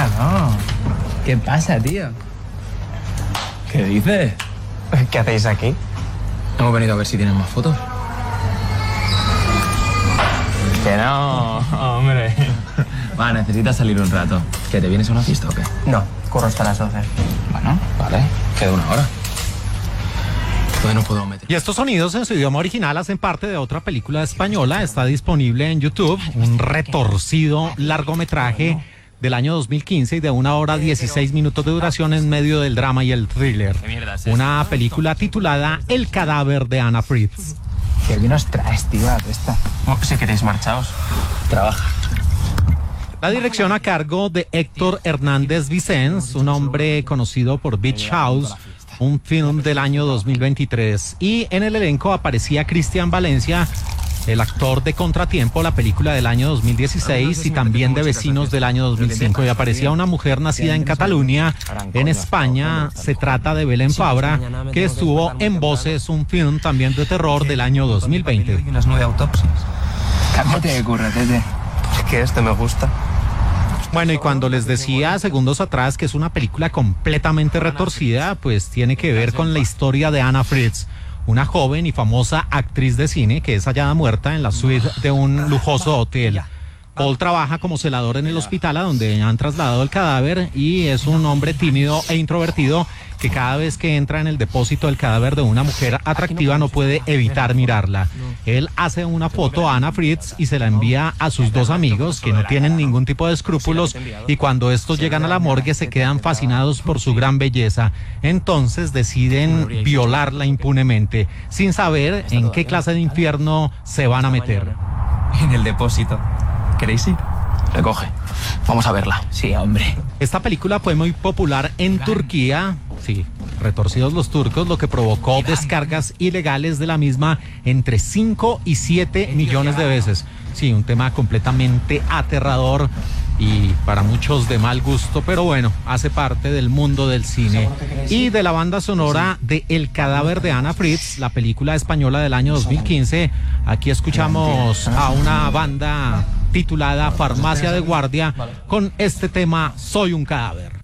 Míralo. ¿Qué pasa, tío? ¿Qué dices? ¿Qué hacéis aquí? Hemos venido a ver si tienen más fotos. Que no, hombre. Va, necesitas salir un rato. ¿Que te vienes a una fiesta o qué? No, corro hasta las 12. Bueno, vale. Queda una hora. Todavía no puedo meter. Y estos sonidos en su idioma original hacen parte de otra película española. Está disponible en YouTube, un retorcido largometraje del año 2015 y de 1 hora 16 minutos de duración en medio del drama y el thriller. Una película titulada El cadáver de Anna Fritz. ¿Qué bien os traes, tío, a esta? Si queréis marchaos. Trabaja. La dirección a cargo de Héctor Hernández Vicens, un hombre conocido por Beach House, un film del año 2023. Y en el elenco aparecía Cristian Valencia, el actor de Contratiempo, la película del año 2016, y también de Vecinos del año 2005. Y aparecía una mujer nacida en Cataluña, en España. Se trata de Belén Fabra, que estuvo en Voces, un film también de terror del año 2020. Las 9 autopsias. Cámbiate de curra, tete. Es que este me gusta. Bueno, y cuando les decía segundos atrás que es una película completamente retorcida, pues tiene que ver con la historia de Anna Fritz, una joven y famosa actriz de cine que es hallada muerta en la suite de un lujoso hotel. Paul trabaja como celador en el hospital a donde han trasladado el cadáver y es un hombre tímido e introvertido que cada vez que entra en el depósito del cadáver de una mujer atractiva no puede evitar mirarla. Él hace una foto a Anna Fritz y se la envía a sus dos amigos que no tienen ningún tipo de escrúpulos, y cuando estos llegan a la morgue se quedan fascinados por su gran belleza. Entonces deciden violarla impunemente, sin saber en qué clase de infierno se van a meter. En el depósito. ¿Queréis ir? Recoge. Vamos a verla. Sí, hombre. Esta película fue muy popular en Turquía, sí, retorcidos los turcos, lo que provocó descargas ilegales de la misma entre 5 y 7 millones de veces. Sí, un tema completamente aterrador y para muchos de mal gusto, pero bueno, hace parte del mundo del cine. Y de la banda sonora de El cadáver de Anna Fritz, la película española del año 2015, aquí escuchamos a una banda titulada Farmacia de Guardia con este tema Soy un cadáver.